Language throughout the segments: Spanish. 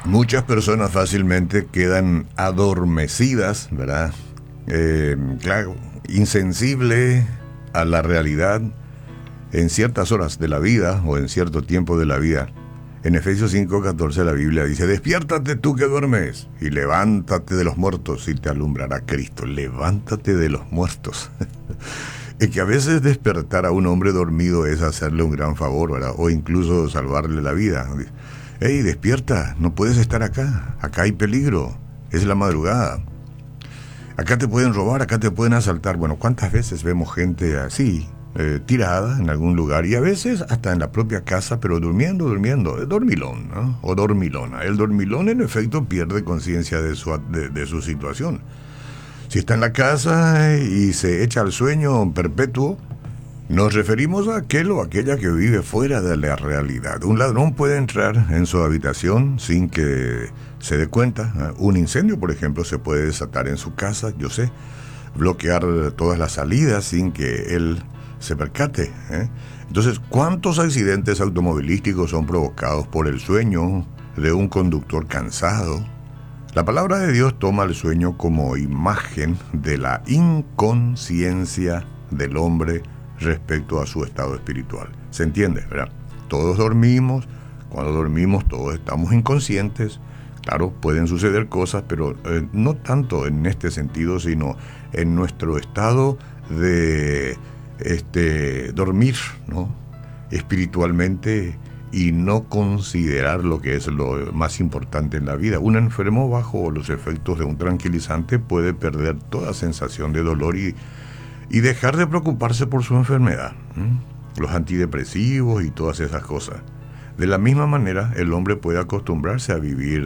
Muchas personas fácilmente quedan adormecidas, ¿verdad? Claro, insensible a la realidad en ciertas horas de la vida o en cierto tiempo de la vida. En Efesios 5:14 la Biblia dice: despiértate tú que duermes y levántate de los muertos y te alumbrará Cristo. Levántate de los muertos. Es que a veces despertar a un hombre dormido es hacerle un gran favor, ¿verdad? O incluso salvarle la vida. Hey, despierta, no puedes estar acá. Acá hay peligro. Es la madrugada. Acá te pueden robar, acá te pueden asaltar. Bueno, ¿cuántas veces vemos gente así, tirada en algún lugar? Y a veces hasta en la propia casa, pero durmiendo. Dormilón, ¿no? O dormilona. El dormilón, en efecto, pierde conciencia de su situación. Si está en la casa y se echa al sueño perpetuo, nos referimos a aquel o aquella que vive fuera de la realidad. Un ladrón puede entrar en su habitación sin que se dé cuenta. Un incendio, por ejemplo, se puede desatar en su casa, yo sé, bloquear todas las salidas sin que él se percate. Entonces, ¿cuántos accidentes automovilísticos son provocados por el sueño de un conductor cansado? La palabra de Dios toma el sueño como imagen de la inconsciencia del hombre respecto a su estado espiritual. ¿Se entiende, verdad? Todos dormimos, cuando dormimos todos estamos inconscientes. Claro, pueden suceder cosas, pero no tanto en este sentido, sino en nuestro estado de dormir, ¿no? Espiritualmente, y no considerar lo que es lo más importante en la vida. Un enfermo bajo los efectos de un tranquilizante puede perder toda sensación de dolor y dejar de preocuparse por su enfermedad. Los antidepresivos y todas esas cosas. De la misma manera, el hombre puede acostumbrarse a vivir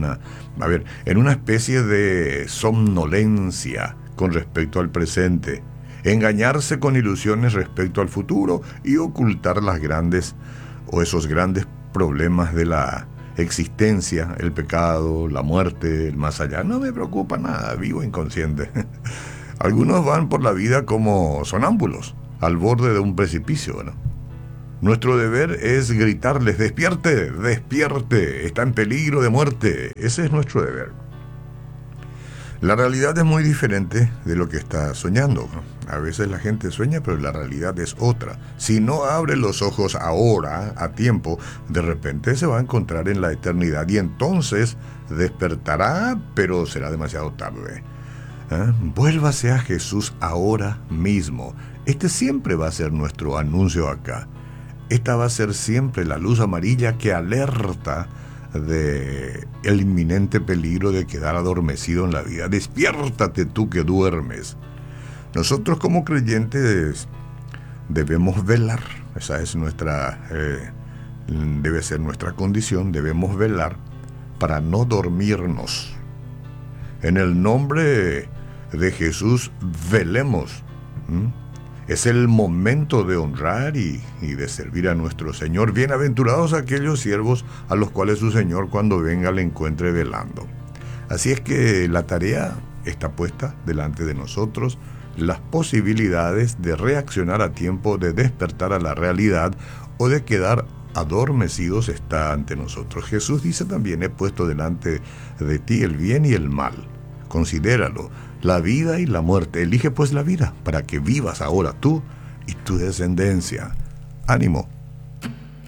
en una especie de somnolencia con respecto al presente, engañarse con ilusiones respecto al futuro y ocultar esos grandes problemas de la existencia, el pecado, la muerte, el más allá. No me preocupa nada, vivo inconsciente. Algunos van por la vida como sonámbulos, al borde de un precipicio, ¿no? Nuestro deber es gritarles: despierte, despierte, está en peligro de muerte. Ese es nuestro deber. La realidad es muy diferente de lo que está soñando, ¿no? A veces la gente sueña, pero la realidad es otra. Si no abre los ojos ahora, a tiempo, de repente se va a encontrar en la eternidad y entonces despertará, pero será demasiado tarde. Vuélvase a Jesús ahora mismo. Este siempre va a ser nuestro anuncio acá. Esta va a ser siempre la luz amarilla que alerta de el inminente peligro de quedar adormecido en la vida. Despiértate tú que duermes. Nosotros como creyentes debemos velar. Esa es debe ser nuestra condición. Debemos velar para no dormirnos. En el nombre de Jesús, velemos. Es el momento de honrar y de servir a nuestro Señor. Bienaventurados aquellos siervos a los cuales su Señor, cuando venga, le encuentre velando. Así es que la tarea está puesta delante de nosotros. Las posibilidades de reaccionar a tiempo, de despertar a la realidad o de quedar adormecidos está ante nosotros. Jesús dice también: he puesto delante de ti el bien y el mal. Considéralo, la vida y la muerte. Elige pues la vida para que vivas ahora tú y tu descendencia. Ánimo,